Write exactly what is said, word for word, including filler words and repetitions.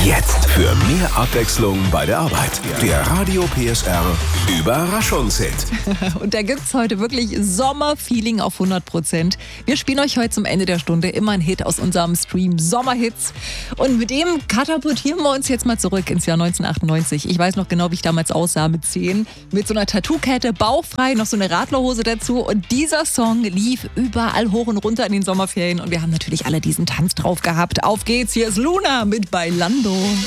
Jetzt für mehr Abwechslung bei der Arbeit. Der Radio P S R Überraschungshit. Und da gibt's heute wirklich Sommerfeeling auf hundert Prozent. Wir spielen euch heute zum Ende der Stunde immer einen Hit aus unserem Stream Sommerhits. Und mit dem katapultieren wir uns jetzt mal zurück ins Jahr neunzehnhundertachtundneunzig. Ich weiß noch genau, wie ich damals aussah mit zehn. Mit so einer Tattoo-Kette, bauchfrei, noch so eine Radlerhose dazu. Und dieser Song lief überall hoch und runter in den Sommerferien. Und wir haben natürlich alle diesen Tanz drauf gehabt. Auf geht's, hier ist Luna mit Bailando.